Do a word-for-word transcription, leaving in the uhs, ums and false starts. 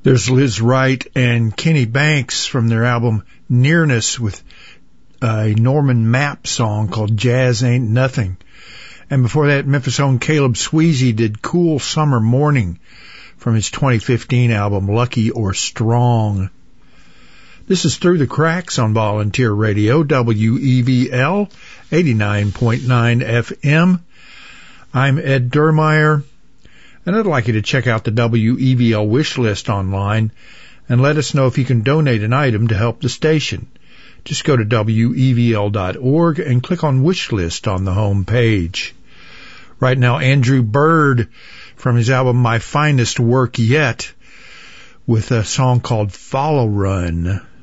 There's Liz Wright and Kenny Banks from their album Nearness with a Norman Mapp song called Jazz Ain't Nothing. And before that, Memphis' own Caleb Sweezy did Cool Summer Morning from his twenty fifteen album Lucky or Strong. This is Through the Cracks on Volunteer Radio, W E V L, eighty-nine point nine F M. I'm Ed Dermeyer, and I'd like you to check out the W E V L wish list online and let us know if you can donate an item to help the station. Just go to W E V L dot org and click on wish list on the home page. Right now, Andrew Bird from his album My Finest Work Yet with a song called Follow Run.